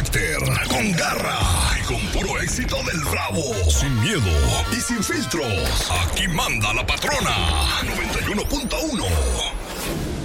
carácter, con garra y con puro éxito del Bravo. Sin miedo y sin filtros. Aquí manda la patrona. 91.1.